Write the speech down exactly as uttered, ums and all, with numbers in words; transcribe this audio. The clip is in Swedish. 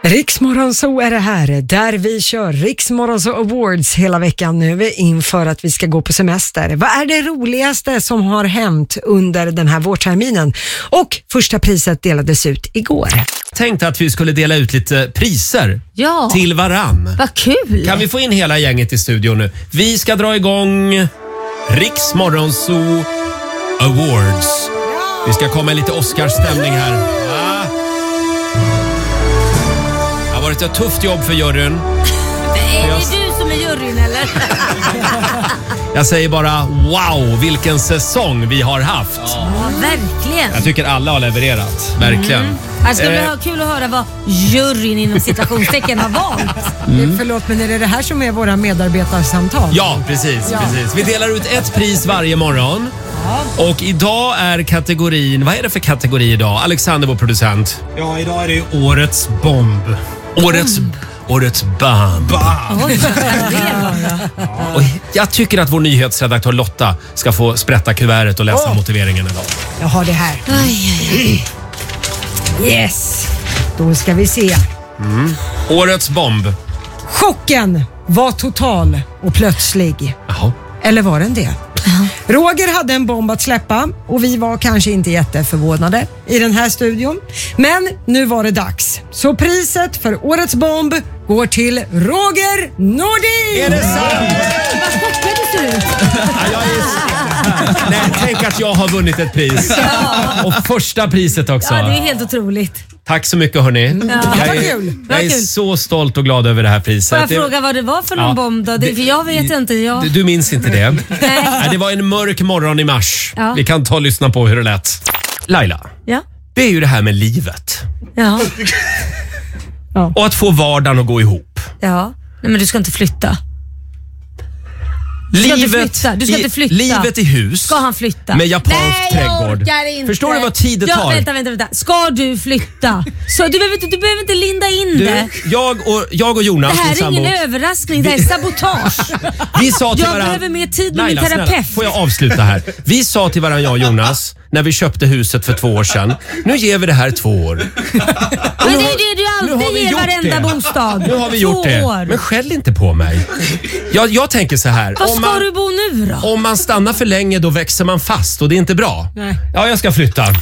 Riksmorgon så är det här, där vi kör Riksmorgon så Awards hela veckan nu inför att vi ska gå på semester. Vad är det roligaste som har hänt under den här vårterminen? Och första priset delades ut igår. Tänkte att vi skulle dela ut lite priser ja. till varann. Vad kul! Kan vi få in hela gänget i studion nu? Vi ska dra igång Riksmorgon så Awards. Vi ska komma i lite Oscarsstämning här. Ah. Det har varit ett tufft jobb för juryn. Är det du som är juryn eller? Jag säger bara wow, vilken säsong vi har haft. Ja, verkligen. Jag tycker alla har levererat, verkligen. Mm. Det ska bli eh. kul att höra vad juryn inom citationstecken har valt. Mm. Förlåt, men är det det här som är våra medarbetarsamtal? Ja, precis, ja. precis. Vi delar ut ett pris varje morgon. Ja. Och idag är kategorin, vad är det för kategori idag? Alexander, vår producent. Ja, idag är det årets bomb. Årets bomb. Årets bomb. bomb. Oj, och jag tycker att vår nyhetsredaktör Lotta ska få sprätta kuvertet och läsa oh. motiveringen idag. Jag har det här. Aj, aj. Yes, då ska vi se. Mm. Årets bomb. Chocken var total och plötslig. Jaha. Eller var den det? Roger hade en bomb att släppa och vi var kanske inte jätteförvånade i den här studion. Men nu var det dags. Så priset för årets bomb går till Roger Nordin! Är det sant? Vad chockad du ser ut. Jag är... Nej, tänk att jag har vunnit ett pris. Ja. Och första priset också. Ja, det är helt otroligt. Tack så mycket hörni. Ja. Jag är, jag är så stolt och glad över det här priset. Får jag det... fråga vad det var för någon ja. bomb då? Det, för jag vet det, inte. Jag... Du, du minns inte det? Nej. Det var en mörk morgon i mars. Ja. Vi kan ta och lyssna på hur det lät. Laila, ja. det är ju det här med livet. Ja. ja. Och att få vardagen att gå ihop. Ja, nej men du ska inte flytta. Du ska livet, inte flytta. Du ska i, inte flytta. Livet i hus. Ska han flytta? Med japansk Nej, trädgård. Inte. Förstår du vad tid det ja, tar? Vänta, vänta, vänta. Ska du flytta? Så du behöver, du behöver inte linda in du, det. Jag och, jag och Jonas, det här är sambo, ingen överraskning, det här är sabotage. Vi sa till jag varann, behöver mer tid med Laila, min terapeut. Snälla, får jag avsluta här? Vi sa till varandra, jag och Jonas, när vi köpte huset för två år sedan. Nu ger vi det här två år. Men det är det du alltid ger varenda det. bostad. Nu har vi två gjort det. År. Men skäll inte på mig. Jag, jag tänker så här. Var ska man, du bo nu då? Om man stannar för länge då växer man fast och det är inte bra. Nej. Ja, jag ska flytta.